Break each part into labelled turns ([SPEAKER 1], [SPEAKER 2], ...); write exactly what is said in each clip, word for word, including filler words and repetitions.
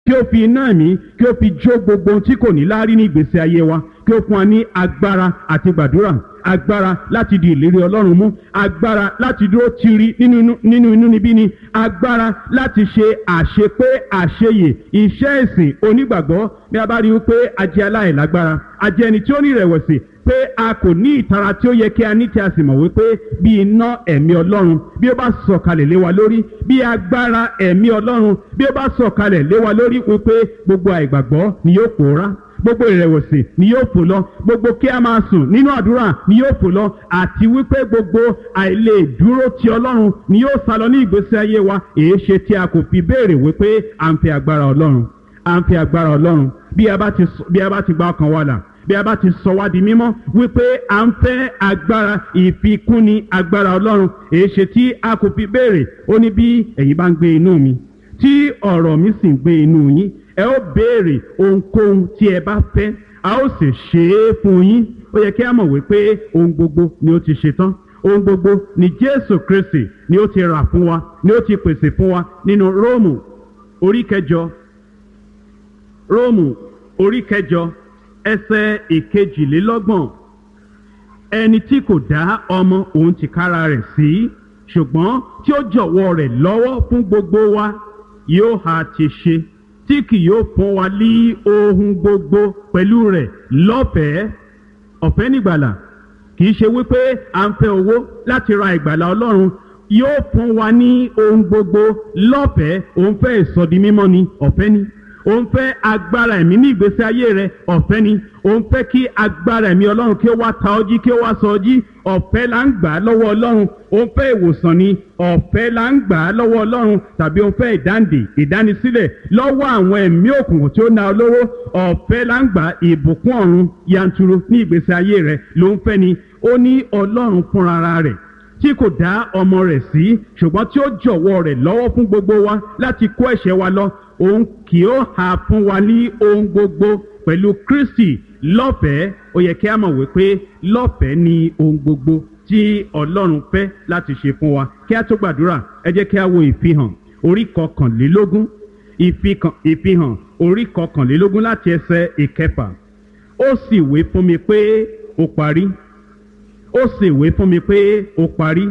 [SPEAKER 1] kí ó fi iná ẹ̀mí kí ó fi jó gbogbo ohun tí kò ní láárí ní ìgbésí ayé wa, kí ó fún wa ní agbára àti gbàdúrà, agbára láti di ìlérí Ọlọ́run mú, agbára láti dúró tiri nínú nínú inúnibíni, agbára láti ṣe àṣepé àṣeyè iṣẹ́ ìsìn onígbàgbọ́. Bí a bá rí i pé a jẹ́ aláìlágbára, a jẹ́ ẹni tí ó ní ìrẹ̀wẹ̀sì, pé a kò ní ìtara tí ó yẹ kí a ní, tí a sì mọ̀ wípé bí iná ẹ̀mí Ọlọ́run bí ó bá sọ̀kalẹ̀ lé wa lórí, bí agbára ẹ̀mí Ọlọ́run bí ó bá sọ̀kalẹ̀ lé wa lórí, wípé gbogbo àìgbàgbọ́ ni yóò pòórá, gbogbo ìrẹ̀wẹ̀sì ni yóò fò lọ, gbogbo kí a máa sùn nínú àdúrà ni yóò fò lọ, àti wípé gbogbo àìlè dúró ti Ọlọ́run ni yóò sálọ ní ìgbésí ayé wa. èé ṣe tí a kò fi béèrè wípé à ń fi agbára Ọlọ́run, à ń fi agbára Ọlọ́run bí a bá ti bí a bá ti gba ọkàn wa là, bí a bá ti sọ wá di mímọ́, wípé à ń fẹ́ agbára ìfikúnni agbára Ọlọ́run. èé ṣe tí a kò fi béèrè. Ó ní bí ẹ̀yin bá ń gbé inú mi tí ọ̀rọ̀ mi sì ń gbé inú yín, ẹ ó béèrè ohunkóhun tí ẹ bá fẹ́, a ó sì ṣe é fún yín. Ó yẹ kí a mọ̀ wípé ohun gbogbo ni ó ti ṣe tán, ohun gbogbo ni Jésù Kristi ni ó ti rà fún wa, ni ó ti pèsè fún wa nínú Róòmù orí kẹjọ, Róòmù orí kẹjọ ẹsẹ̀ ìkejìlélọ́gbọ̀n. Ẹni tí kò dá ọmọ òun tìkára rẹ̀ sí, ṣùgbọ́n tí ó jọ̀wọ́ rẹ̀ lọ́wọ́ fún gbogbo wa, yóò ha ti ṣe tí kì yóò fún wa ní ohun gbogbo pẹ̀lú rẹ̀ lọ́fẹ̀ẹ́. Ọ̀fẹ́ nígbàlà, kì í ṣe wípé à ń fẹ́ owó láti ra ìgbàlà Ọlọ́run. Yóò fún wa ní ohun gbogbo lọ́fẹ̀ẹ́. Òun fẹ́ ìsọdimímọ́ ni, ọ̀fẹ́ ni. Òun fẹ́ agbára ẹ̀mí ní ìgbésí ayé rẹ̀, ọ̀fẹ́ ni. Òun fẹ́ kí agbára ẹ̀mí Ọlọ́run kí ó wá ta ọ́ jí, kí ó wá sọ ọ́ jí, ọ̀fẹ́ là ń gbà á lọ́wọ́ Ọlọ́run. Òun fẹ́ ìwòsàn ni, ọ̀fẹ́ là ń gbà á lọ́wọ́ Ọlọ́run. Tàbí òun fẹ́ ìdáǹdè, ìdánisílẹ̀ lọ́wọ́ àwọn ẹ̀mí òkùnkùn tí ó ná ọ lówó, ọ̀fẹ́ là ń gbà ìbùkún ọ̀run yanturu ní ìgbésí ayé rẹ̀ ló ń fẹ́ ni. Ó ní Ọlọ́run fúnra rẹ̀ tí kò dá ọmọ rẹ̀ sí, ṣùgbọ́n tí ó jọ̀wọ́ rẹ̀ lọ́wọ́ fún gbogbo wa láti kó ẹ̀ṣẹ̀ wa lọ. Òun kì ó ha fún wa ní ohun gbogbo pẹ̀lú Kristi lọ́fẹ̀ẹ́. Ó yẹ kí a mọ̀ wípé lọ́fẹ̀ẹ́ ni ohun gbogbo tí Ọlọ́run fẹ́ láti ṣe fún wa. Kí a tó gbàdúrà, ẹ jẹ́ kí a wo ìfihàn orí kọkànlélógún, ìfihàn orí kọkànlélógún láti ẹsẹ̀ ìkẹfà. Ó sì wí fún mi pé ó parí. Ó sì wí fún mi pé ó parí.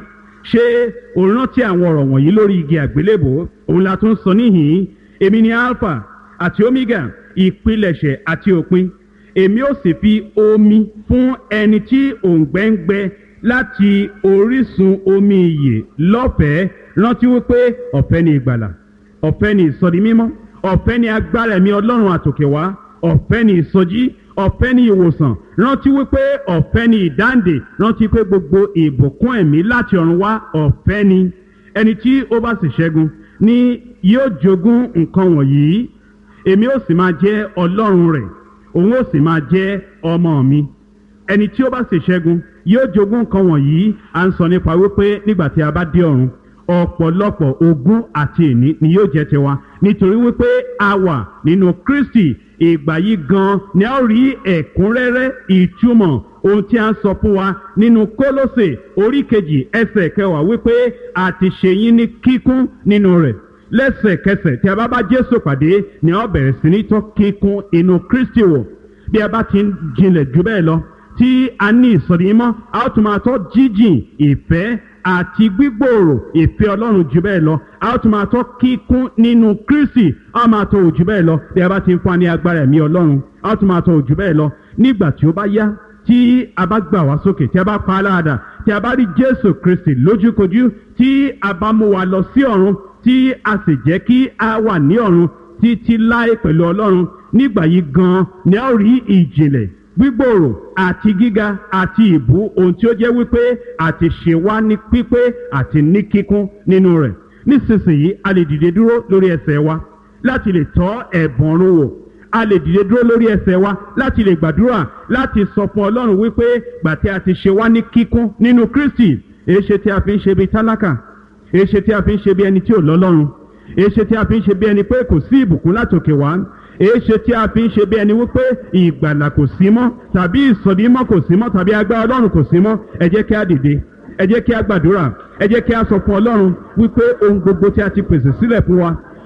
[SPEAKER 1] Ṣé o rántí àwọn ọ̀rọ̀ wọ̀nyí lórí igi àgbélébò? Òun la tún sọ níhìn-ín. Èmi ni Alpha àti Omega, ìpilẹ̀ṣẹ̀ àti òpin. Èmi ó sì fi omi fún ẹni tí òǹgbẹ ń gbẹ láti orísun omi ìyè lọ́fẹ̀ẹ́. Rántí wípé ọ̀fẹ́ ni ìgbàlà, ọ̀fẹ́ ni ìsọdimímọ́, ọ̀fẹ́ ni agbára ẹ̀mí Ọlọ́run àtòkè wá, ọ̀fẹ́ ni ìsọjí, ọ̀fẹ́ ni ìwòsàn. Rántí wípé ọ̀fẹ́ ni ìdáǹdè. Rántí pé gbogbo ìbùkún ẹ̀mí láti ọ̀run wá ọ̀fẹ́ ni. Ẹni tí ó bá sì ṣẹ́gun ni yóò jogún nǹkan wọ̀nyí. Èmi ó sì máa jẹ́ Ọlọ́run rẹ̀, òun ó sì máa jẹ́ ọmọ mi. Ẹni tí ó bá sì ṣẹ́gun yóò jogún nǹkan wọ̀nyí. À ń sọ nípa wípé nígbà tí a bá dé ọ̀run, ọ̀pọ̀lọpọ̀ ogún àti ìní ni yóò jẹ́ tiwa, nítorí wípé a wà nínú Kristi. Ìgbà yìí gan ni a ó rí ẹ̀kúnrẹ́rẹ́ ìtumọ̀ ohun tí a ń sọ fún wa nínú Kólósè orí kejì ẹsẹ̀ kẹwàá, wípé a ti ṣe yín ní kíkún nínú rẹ̀. Lẹ́sẹ̀kẹsẹ̀ tí a bá bá Jésù pàdé ni a ó bẹ̀rẹ̀ sí ní tọ́ kíkún inú Kristi wò. Bí a bá ti ń jinlẹ̀ jù bẹ́ẹ̀ lọ, tí a ní ìsọdimímọ́, a ó tún máa tọ́ jíjìn ìfẹ́ àti gbígbòòrò ìfẹ́ Ọlọ́run jù bẹ́ẹ̀ lọ. A ó tún máa tọ́ kíkún nínú Kristi, a ó máa tọ́ òjù bẹ́ẹ̀ lọ. Bí a bá ti ń fún wa ní agbára ẹ̀mí Ọlọ́run, a ó tún máa tọ́ òjù bẹ́ẹ̀ lọ. Nígbà tí ó bá yá, tí a bá gbà wá sókè, tí a bá pa á láàdà, tí a bá rí Jésù Kristi lójúkojú, tí a bá mú wa lọ sí ọ̀run, tí a sì jẹ́ kí a wà ní ọ̀run títí láé pẹ̀lú Ọlọ́run, nígbà yìí gan ni a ó rí ìjìnlẹ̀, gbígbòòrò àti gíga àti ìbú ohun tí ó jẹ́ wípé àti ṣe wá ní pípé àti ní kíkún nínú rẹ̀. Nísinsìnyí a lè dìde dúró lórí ẹsẹ̀ wa láti lè tọ́ ẹ̀bùn ọ̀run wò. A lè dìde dúró lórí ẹsẹ̀ wa láti lè gbàdúrà, láti sọ fún Ọlọ́run wípé gbà tí a ti ṣe wá ní kíkún nínú Kristi. Èéṣe tí a fi ń ṣe bí tálákà? Èéṣe tí a fi ń ṣe bí ẹni tí ò lọ́lọ́run? Èéṣe tí a fi ń ṣe bí ẹni pé kò sí ìbùkún látòkè wá? Èéṣe tí a fi ń ṣe bí ẹni wípé ìgbàlà kò sí mọ́, tàbí ìsọdimọ́ kò sí mọ́, tàbí agbára Ọlọ́run kò sí mọ́? Ẹ jẹ́ kí a dìde, ẹ jẹ́ kí a gbàdúrà, ẹ jẹ́ kí a sọ fún Ọlọ́run wípé ohun gbogbo tí a ti pèsè sílẹ̀ fún wa,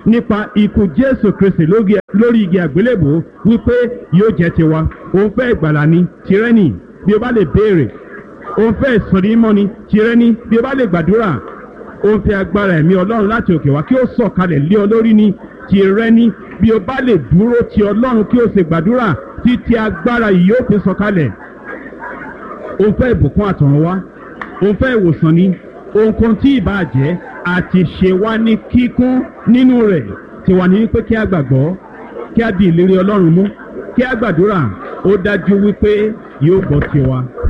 [SPEAKER 1] nípa ikú Jésù Kristi lórí igi àgbélébùú wípé yóò jẹ́ tiwa. Òun fẹ́ ìgbàlà ni tirẹ̀ ni bí o bá lè béèrè. Òun fẹ́ ìsọ̀rímọ́ ni tirẹ̀ ni bí o bá lè gbàdúrà. Òun fẹ́ agbára ẹ̀mí Ọlọ́run láti òkè wá kí ó sọ̀kalẹ̀ lé ọ lórí ni tirẹ̀ ni bí o bá lè dúró ti Ọlọ́run kí o sì gbàdúrà títí agbára yìí yóò fi sọ̀kalẹ̀. Òun fẹ́ ìbùkún àtọ̀run wá. Òun fẹ́ ìwòsàn ni ohunkóhun tí ìbá jẹ́ àti ṣe wá ní kíkún nínú rẹ̀ tí wà ní wípé kí a gbàgbọ́ kí a di ìlérí Ọlọ́run mú kí a gbàdúrà ó dájú wípé yóò gbọ́ tiwa.